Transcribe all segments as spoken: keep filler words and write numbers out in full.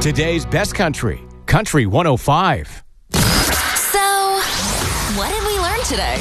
Today's best country, Country one oh five. So, what did we learn today?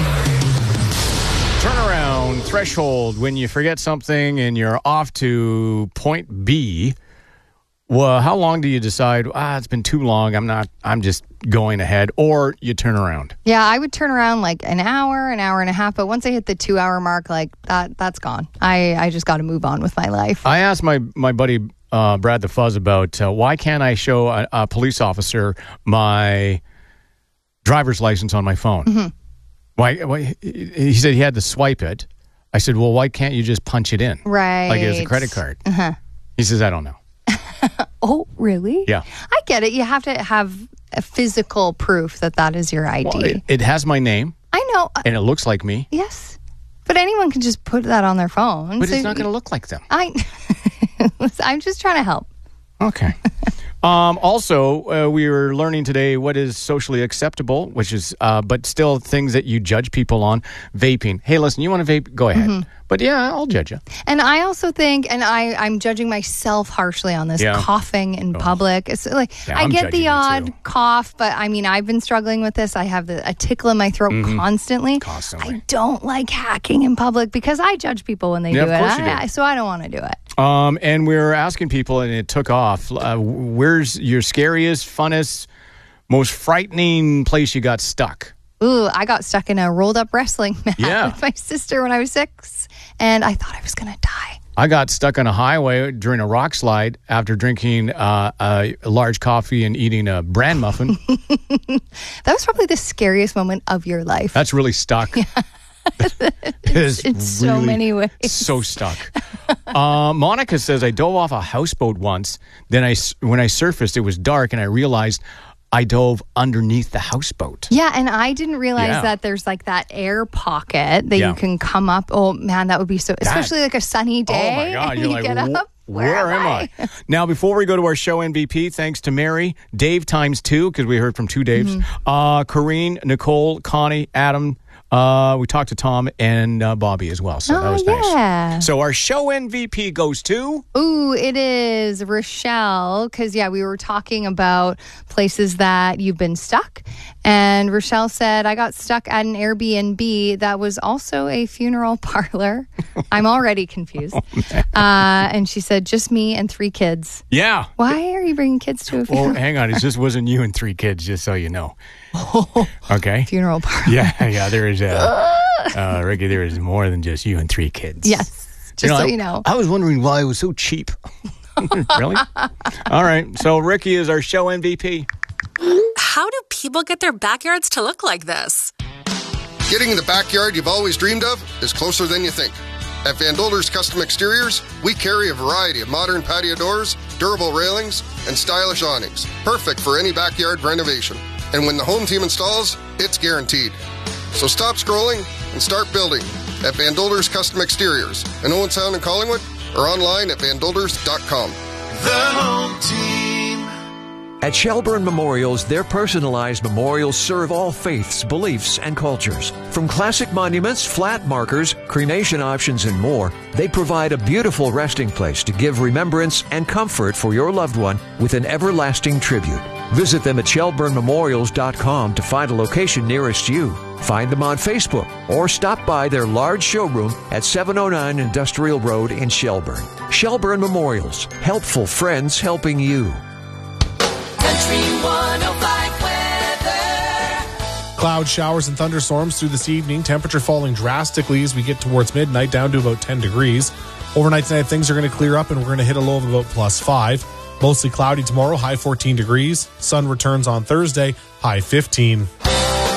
Turnaround threshold when you forget something and you're off to point B. Well, how long do you decide, ah, it's been too long, I'm not, I'm just going ahead, or you turn around? Yeah, I would turn around like an hour, an hour and a half, but once I hit the two hour mark, like that, that's gone. I, I just got to move on with my life. I asked my, my buddy uh, Brad the Fuzz about uh, why can't I show a, a police officer my driver's license on my phone? Mm-hmm. Why, why? He said he had to swipe it. I said, well, why can't you just punch it in? Right. Like it was a credit card. Uh-huh. He says, I don't know. Oh, really? Yeah. I get it. You have to have a physical proof that that is your I D. Well, it, it has my name. I know. And it looks like me. Yes. But anyone can just put that on their phone. But so it's not going to look like them. I, I'm just trying to help. Okay. Um, also, uh, we were learning today what is socially acceptable, which is, uh, but still things that you judge people on. Vaping. Hey, listen, you want to vape? Go ahead. Mm-hmm. But yeah, I'll judge you. And I also think, and I, I'm judging myself harshly on this, yeah. coughing in oh. public. It's like yeah, I I'm get the odd too. cough, but I mean, I've been struggling with this. I have the, a tickle in my throat mm-hmm. constantly. Constantly. I don't like hacking in public because I judge people when they yeah, do of it. course you do. I, so I don't want to do it. Um, and we were asking people, and it took off. Uh, where's your scariest, funnest, most frightening place you got stuck? Ooh, I got stuck in a rolled up wrestling mat yeah. with my sister when I was six, and I thought I was going to die. I got stuck on a highway during a rock slide after drinking uh, a large coffee and eating a bran muffin. That was probably the scariest moment of your life. That's really stuck. Yeah. it's in really so many ways. So stuck. uh, Monica says, I dove off a houseboat once. Then I, when I surfaced, it was dark, and I realized I dove underneath the houseboat. Yeah, and I didn't realize yeah. that there's like that air pocket that yeah. you can come up. Oh, man, that would be so, especially that, like a sunny day. Oh, my God. You're you like, get up, where, where am I? I? Now, before we go to our show M V P, thanks to Mary, Dave times two, because we heard from two Daves, mm-hmm. uh, Corrine, Nicole, Connie, Adam. Uh, we talked to Tom and uh, Bobby as well, so oh, that was yeah. nice. So our show M V P goes to... Ooh, it is Rochelle, because, yeah, we were talking about places that you've been stuck, and Rochelle said, I got stuck at an Airbnb that was also a funeral parlor. I'm already confused. oh, uh, and she said, just me and three kids. Yeah. Why are you bringing kids to a funeral? Well, hang on, it just wasn't you and three kids, just so you know. Okay. Funeral parlor. Yeah, yeah, there is, uh, uh, Ricky, there is more than just you and three kids. Yes, just you know, so I, you know. I was wondering why it was so cheap. Really? All right, so Ricky is our show M V P. How do people get their backyards to look like this? Getting the backyard you've always dreamed of is closer than you think. At Van Dolder's Custom Exteriors, we carry a variety of modern patio doors, durable railings, and stylish awnings, perfect for any backyard renovation. And when the home team installs, it's guaranteed. So stop scrolling and start building at Van Dolder's Custom Exteriors in Owensound and Collingwood, or online at van dolders dot com. The home team. At Shelburne Memorials, their personalized memorials serve all faiths, beliefs, and cultures. From classic monuments, flat markers, cremation options, and more, they provide a beautiful resting place to give remembrance and comfort for your loved one with an everlasting tribute. Visit them at shelburne memorials dot com to find a location nearest you. Find them on Facebook or stop by their large showroom at seven oh nine Industrial Road in Shelburne. Shelburne Memorials, helpful friends helping you. Country one oh five weather. Cloud showers and thunderstorms through this evening. Temperature falling drastically as we get towards midnight, down to about ten degrees. Overnight tonight, things are going to clear up and we're going to hit a low of about plus five. Mostly cloudy tomorrow, high fourteen degrees. Sun returns on Thursday, high fifteen.